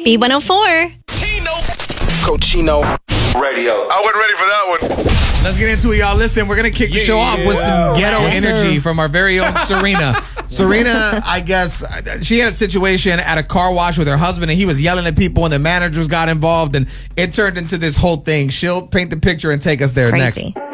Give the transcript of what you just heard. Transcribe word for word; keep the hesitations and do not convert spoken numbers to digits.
B one oh four. Cochino Radio. I wasn't ready for that one. Let's get into it, y'all. Listen, we're going to kick the show off with some ghetto Yes, energy sir. from our very own Serena. Serena, I guess, she had a situation at a car wash with her husband, and he was yelling at people, and the managers got involved, and it turned into this whole thing. She'll paint the picture and take us there Crazy. next.